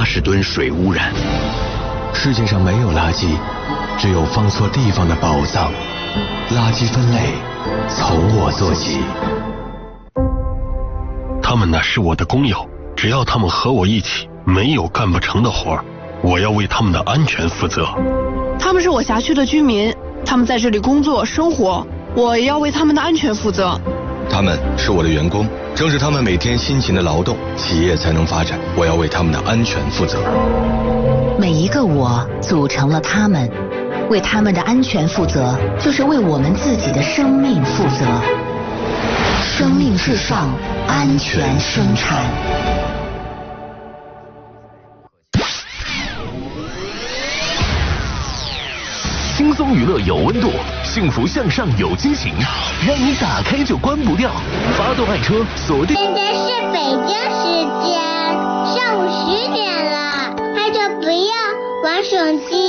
80吨水污染。 世界上没有垃圾，只有放错地方的宝藏。垃圾分类从我做起。 他们那是我的工友，只要他们和我一起，没有干不成的活，我要为他们的安全负责。 他们是我辖区的居民，他们在这里工作生活，我也要为他们的安全负责。 他们是我的员工，正是他们每天辛勤的劳动，企业才能发展。我要为他们的安全负责。 每一个我组成了他们，为他们的安全负责，就是为我们自己的生命负责。生命至上，安全生产。 轻松娱乐有温度，幸福向上有惊喜，让你打开就关不掉。发动爱车，锁定。 现在是北京时间上午10点了，还不要玩手机。